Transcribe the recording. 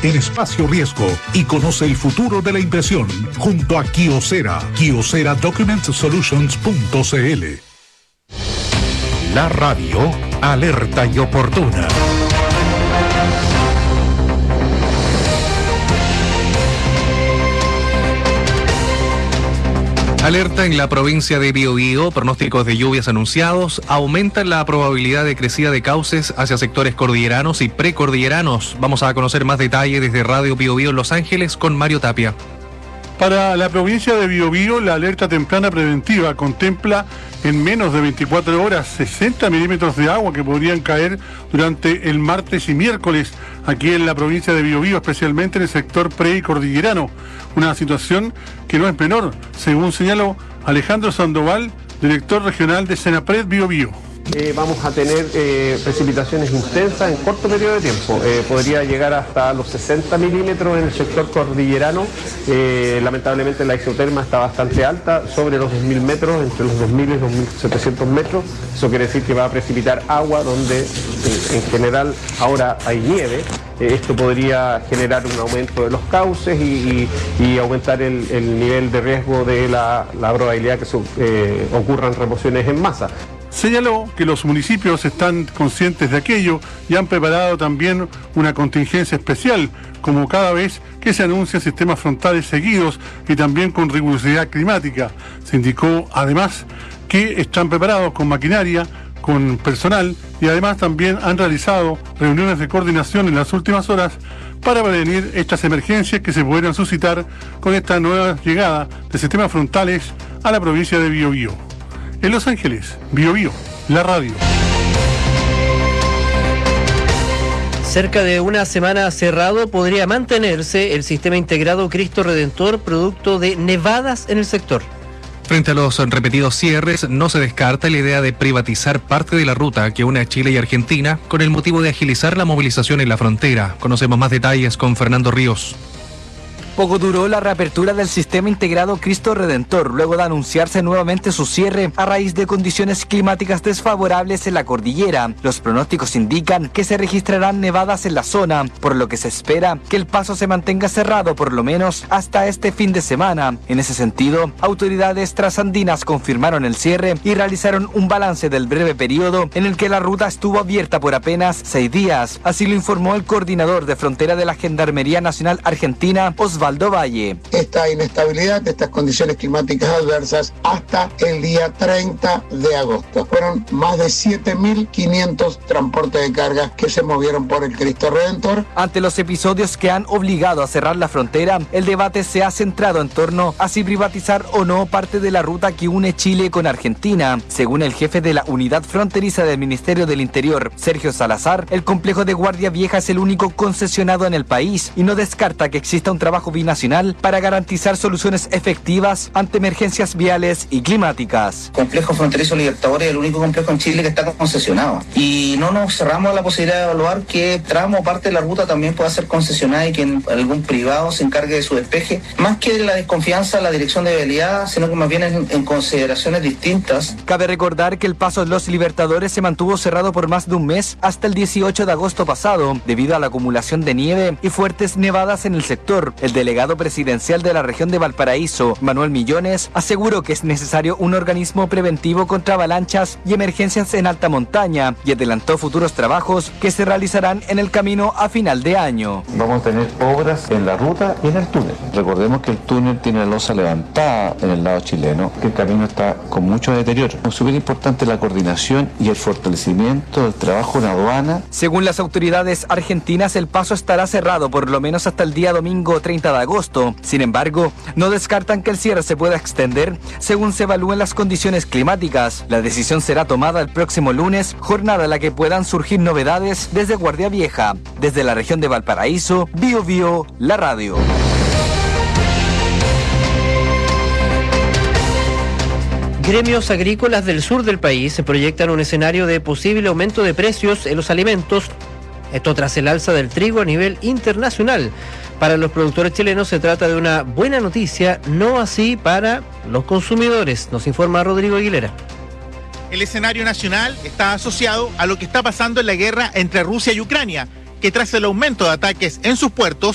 en espacio riesgo y conoce el futuro de la impresión junto a Kyocera. KyoceraDocumentSolutions.cl. La radio alerta y oportuna. Alerta en la provincia de Biobío, pronósticos de lluvias anunciados, aumentan la probabilidad de crecida de cauces hacia sectores cordilleranos y precordilleranos. Vamos a conocer más detalle desde Radio Biobío en Los Ángeles con Mario Tapia. Para la provincia de Biobío, la alerta temprana preventiva contempla en menos de 24 horas 60 milímetros de agua que podrían caer durante el martes y miércoles aquí en la provincia de Biobío, especialmente en el sector pre y cordillerano. Una situación que no es menor, según señaló Alejandro Sandoval, director regional de Senapred Biobío. Vamos a tener precipitaciones intensas en corto periodo de tiempo. Podría llegar hasta los 60 milímetros en el sector cordillerano. Lamentablemente la isoterma está bastante alta, sobre los 2.000 metros, entre los 2.000 y 2.700 metros. Eso quiere decir que va a precipitar agua donde en general ahora hay nieve. Esto podría generar un aumento de los cauces y aumentar el nivel de riesgo de la probabilidad que ocurran remociones en masa. Señaló que los municipios están conscientes de aquello y han preparado también una contingencia especial, como cada vez que se anuncian sistemas frontales seguidos y también con rigurosidad climática. Se indicó además que están preparados con maquinaria, con personal y además también han realizado reuniones de coordinación en las últimas horas para prevenir estas emergencias que se pudieran suscitar con esta nueva llegada de sistemas frontales a la provincia de Biobío. En Los Ángeles, Biobío, la radio. Cerca de una semana cerrado podría mantenerse el sistema integrado Cristo Redentor, producto de nevadas en el sector. Frente a los repetidos cierres, no se descarta la idea de privatizar parte de la ruta que une a Chile y Argentina con el motivo de agilizar la movilización en la frontera. Conocemos más detalles con Fernando Ríos. Poco duró la reapertura del sistema integrado Cristo Redentor, luego de anunciarse nuevamente su cierre a raíz de condiciones climáticas desfavorables en la cordillera. Los pronósticos indican que se registrarán nevadas en la zona, por lo que se espera que el paso se mantenga cerrado por lo menos hasta este fin de semana. En ese sentido, autoridades trasandinas confirmaron el cierre y realizaron un balance del breve periodo en el que la ruta estuvo abierta por apenas 6 días. Así lo informó el coordinador de frontera de la Gendarmería Nacional Argentina, Osvaldo Valle. Esta inestabilidad, estas condiciones climáticas adversas hasta el día 30 de agosto. Fueron más de 7.500 transportes de carga que se movieron por el Cristo Redentor. Ante los episodios que han obligado a cerrar la frontera, el debate se ha centrado en torno a si privatizar o no parte de la ruta que une Chile con Argentina. Según el jefe de la unidad fronteriza del Ministerio del Interior, Sergio Salazar, el complejo de Guardia Vieja es el único concesionado en el país y no descarta que exista un trabajo binacional para garantizar soluciones efectivas ante emergencias viales y climáticas. Complejo Fronterizo Libertadores es el único complejo en Chile que está concesionado y no nos cerramos a la posibilidad de evaluar que tramo o parte de la ruta también pueda ser concesionada y que algún privado se encargue de su despeje, más que la desconfianza a la dirección de vialidad, sino que más bien en consideraciones distintas. Cabe recordar que el paso de los Libertadores se mantuvo cerrado por más de un mes hasta el 18 de agosto pasado, debido a la acumulación de nieve y fuertes nevadas en el sector. El delegado presidencial de la región de Valparaíso, Manuel Millones, aseguró que es necesario un organismo preventivo contra avalanchas y emergencias en alta montaña y adelantó futuros trabajos que se realizarán en el camino a final de año. Vamos a tener obras en la ruta y en el túnel. Recordemos que el túnel tiene la losa levantada en el lado chileno, que el camino está con mucho deterioro. Es súper importante la coordinación y el fortalecimiento del trabajo en aduana. Según las autoridades argentinas, el paso estará cerrado por lo menos hasta el día domingo 30 de agosto. Sin embargo, no descartan que el cierre se pueda extender según se evalúen las condiciones climáticas. La decisión será tomada el próximo lunes, jornada en la que puedan surgir novedades desde Guardia Vieja. Desde la región de Valparaíso, Biobío, la radio. Gremios agrícolas del sur del país se proyectan un escenario de posible aumento de precios en los alimentos, esto tras el alza del trigo a nivel internacional. Para los productores chilenos se trata de una buena noticia, no así para los consumidores, nos informa Rodrigo Aguilera. El escenario nacional está asociado a lo que está pasando en la guerra entre Rusia y Ucrania, que tras el aumento de ataques en sus puertos